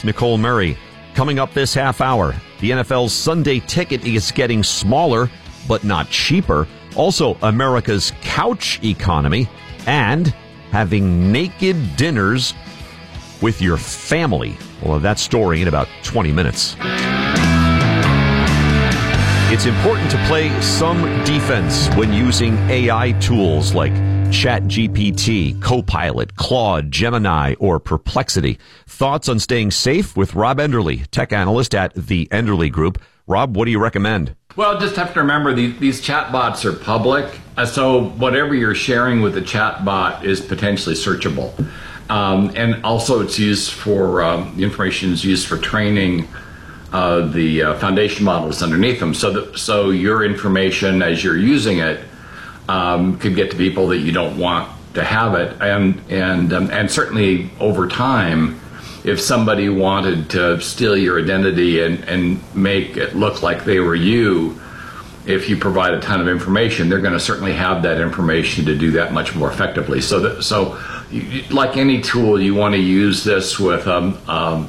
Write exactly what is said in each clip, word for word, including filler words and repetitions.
with Nicole Murray. Coming up this half hour, the N F L's Sunday ticket is getting smaller, but not cheaper. Also, America's couch economy and having naked dinners with your family. We'll have that story in about twenty minutes. It's important to play some defense when using A I tools like ChatGPT, Copilot, Claude, Gemini, or Perplexity. Thoughts on staying safe with Rob Enderle, tech analyst at the Enderle Group. Rob, what do you recommend? Well, just have to remember these, these chatbots are public, uh, so whatever you're sharing with the chatbot is potentially searchable. Um, and also it's used for, um, the information is used for training uh, the uh, foundation models underneath them. So, that, so your information as you're using it um, could get to people that you don't want to have it. And, and, um, and certainly over time, if somebody wanted to steal your identity and, and make it look like they were you, if you provide a ton of information, they're going to certainly have that information to do that much more effectively. So, that, so you, like any tool, you want to use this with um, um,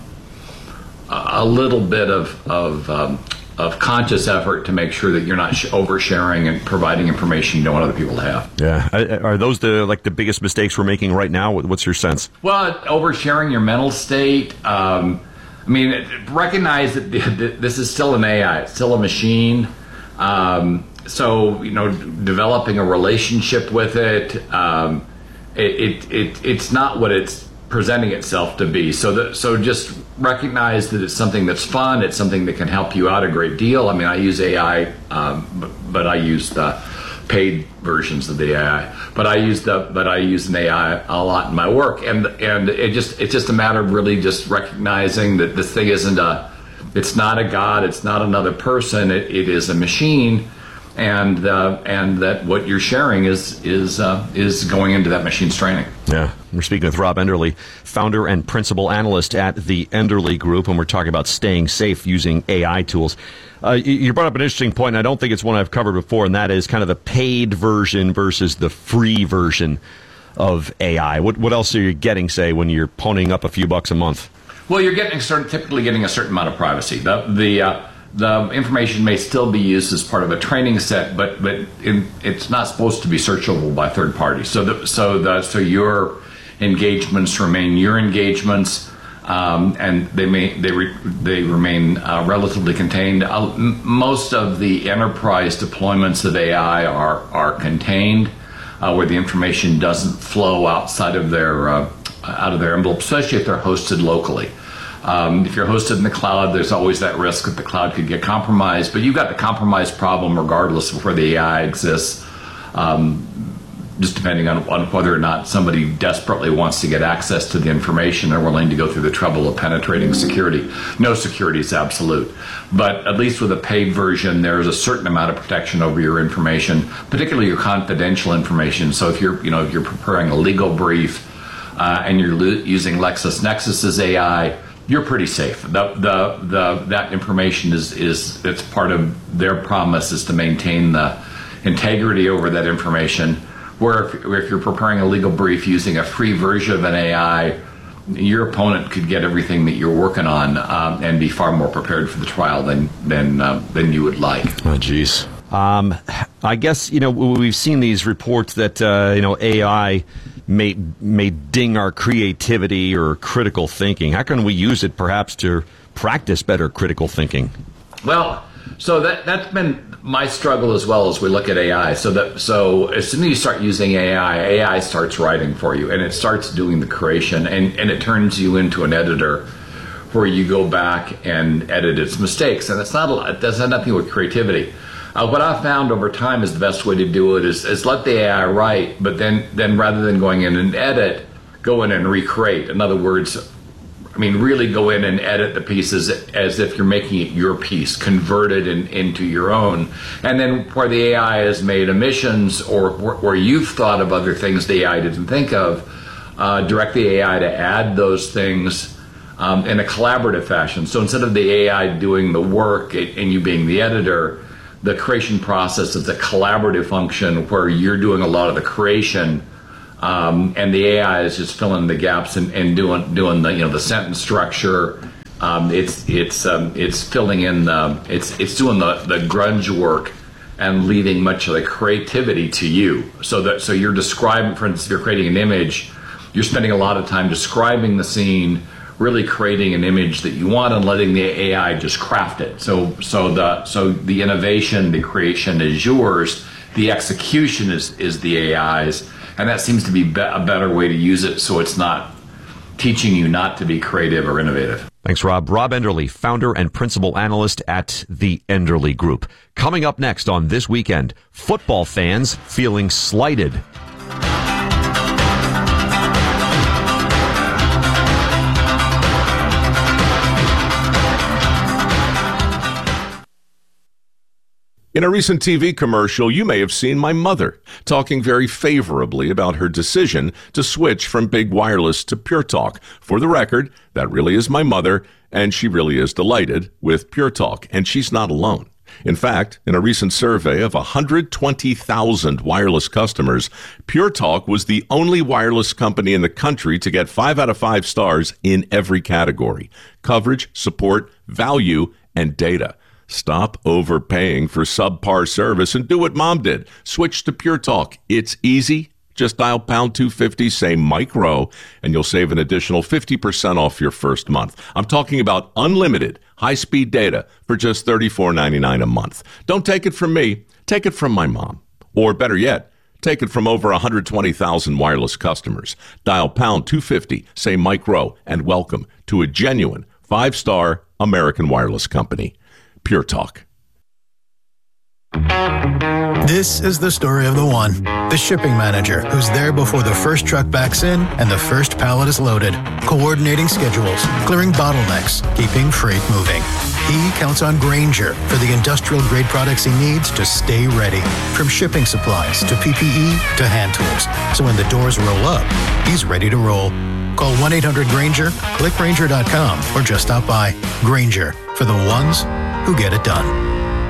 a little bit of of, um, of conscious effort to make sure that you're not sh- oversharing and providing information you don't want other people to have. Yeah, are those the like the biggest mistakes we're making right now? What's your sense? Well, oversharing your mental state. Um, I mean, recognize that this is still an A I. It's still a machine. Um, so, you know, developing a relationship with it, um, it, it, it, it's not what it's presenting itself to be. So, that, so just recognize that it's something that's fun. It's something that can help you out a great deal. I mean, I use A I, um, but, but I use the paid versions of the A I. But I use the, but I use an A I a lot in my work, and and it just it's just a matter of really just recognizing that this thing isn't a. It's not a god. It's not another person. It, it is a machine, and uh, and that what you're sharing is is uh, is going into that machine's training. Yeah, we're speaking with Rob Enderle, founder and principal analyst at the Enderle Group, and we're talking about staying safe using A I tools. Uh, you brought up an interesting point, and I don't think it's one I've covered before, and that is kind of the paid version versus the free version of A I. What what else are you getting, say, when you're ponying up a few bucks a month? Well, you're getting certain, typically getting a certain amount of privacy. The the uh, the information may still be used as part of a training set, but but in, it's not supposed to be searchable by third parties. So the, so the so your engagements remain your engagements, um, and they may they re, they remain uh, relatively contained. Uh, m- most of the enterprise deployments of A I are are contained, uh, where the information doesn't flow outside of their uh, out of their envelope, especially if they're hosted locally. Um, if you're hosted in the cloud, there's always that risk that the cloud could get compromised, but you've got the compromise problem regardless of where the A I exists, um, just depending on, on whether or not somebody desperately wants to get access to the information or willing to go through the trouble of penetrating security. No security is absolute, but at least with a paid version, there's a certain amount of protection over your information, particularly your confidential information. So if you're, you know, if you're preparing a legal brief, Uh, and you're lo- using LexisNexis's A I, you're pretty safe. The, the, the, that information is, is it's part of their promise is to maintain the integrity over that information. Where if, if you're preparing a legal brief using a free version of an A I, your opponent could get everything that you're working on um, and be far more prepared for the trial than than uh, than you would like. Oh, geez. Um, I guess, you know, we've seen these reports that, uh, you know, A I may may ding our creativity or critical thinking. How can we use it perhaps to practice better critical thinking? Well, so that that's been my struggle as well as we look at A I. So that so as soon as you start using A I, A I starts writing for you, and it starts doing the creation, and, and it turns you into an editor where you go back and edit its mistakes. And it's not a, it doesn't have nothing with creativity. Uh, what I've found over time is the best way to do it is, is let the A I write, but then, then rather than going in and edit, go in and recreate. In other words, I mean, really go in and edit the pieces as if you're making it your piece, convert it in, into your own. And then where the A I has made omissions or where, where you've thought of other things the A I didn't think of, uh, direct the A I to add those things um, in a collaborative fashion. So instead of the A I doing the work and you being the editor, the creation process is a collaborative function where you're doing a lot of the creation, um, and the A I is just filling the gaps and, and doing doing the you know the sentence structure Um, it's it's um, it's filling in the it's it's doing the, the grunge work and leaving much of the creativity to you. So that so you're describing, for instance, if you're creating an image, you're spending a lot of time describing the scene, really creating an image that you want, and letting the A I just craft it. So so the so the innovation, the creation is yours. The execution is is the A I's, and that seems to be, be a better way to use it. So it's not teaching you not to be creative or innovative. Thanks, Rob. Rob Enderle, founder and principal analyst at the Enderle Group. Coming up next on This Weekend, football fans feeling slighted. In a recent T V commercial, you may have seen my mother talking very favorably about her decision to switch from Big Wireless to Pure Talk. For the record, that really is my mother, and she really is delighted with Pure Talk, and she's not alone. In fact, in a recent survey of one hundred twenty thousand wireless customers, Pure Talk was the only wireless company in the country to get five out of five stars in every category: coverage, support, value, and data. Stop overpaying for subpar service and do what Mom did. Switch to Pure Talk. It's easy. Just dial pound two fifty, say Mike Rowe, and you'll save an additional fifty percent off your first month. I'm talking about unlimited high-speed data for just thirty-four ninety-nine a month. Don't take it from me. Take it from my mom. Or better yet, take it from over one hundred twenty thousand wireless customers. Dial pound two fifty, say Mike Rowe, and welcome to a genuine five-star American wireless company. Pure Talk. This is the story of the one, the shipping manager, who's there before the first truck backs in and the first pallet is loaded, coordinating schedules, clearing bottlenecks, keeping freight moving. He counts on Grainger for the industrial-grade products he needs to stay ready, from shipping supplies to P P E to hand tools. So when the doors roll up, he's ready to roll. Call one eight hundred Grainger, click Grainger dot com, or just stop by. Grainger, for the ones who get it done.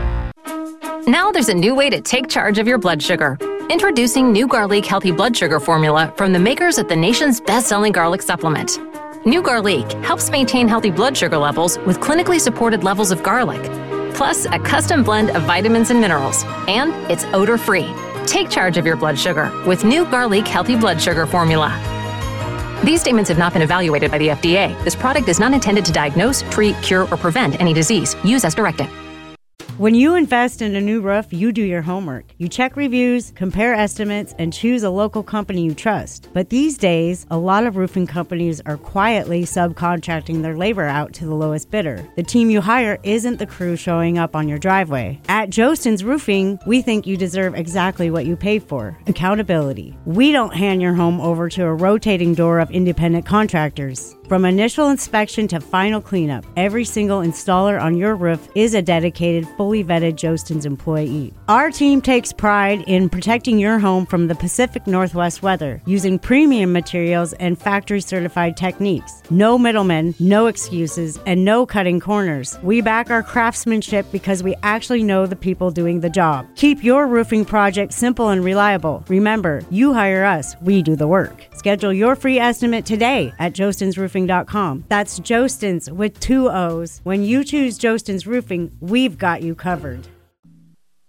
Now there's a new way to take charge of your blood sugar. Introducing New Garlic Healthy Blood Sugar Formula from the makers of the nation's best-selling garlic supplement. New Garlic helps maintain healthy blood sugar levels with clinically supported levels of garlic, plus a custom blend of vitamins and minerals, and it's odor-free. Take charge of your blood sugar with New Garlic Healthy Blood Sugar Formula. These statements have not been evaluated by the F D A. This product is not intended to diagnose, treat, cure, or prevent any disease. Use as directed. When you invest in a new roof, you do your homework. You check reviews, compare estimates, and choose a local company you trust. But these days, a lot of roofing companies are quietly subcontracting their labor out to the lowest bidder. The team you hire isn't the crew showing up on your driveway. At Jostens Roofing, we think you deserve exactly what you pay for: accountability. We don't hand your home over to a rotating door of independent contractors. From initial inspection to final cleanup, every single installer on your roof is a dedicated, fully vetted Jostens employee. Our team takes pride in protecting your home from the Pacific Northwest weather using premium materials and factory-certified techniques. No middlemen, no excuses, and no cutting corners. We back our craftsmanship because we actually know the people doing the job. Keep your roofing project simple and reliable. Remember, you hire us, we do the work. Schedule your free estimate today at Jostens Roofing dot com. That's Jostens with two O's. When you choose Jostens Roofing, we've got you covered.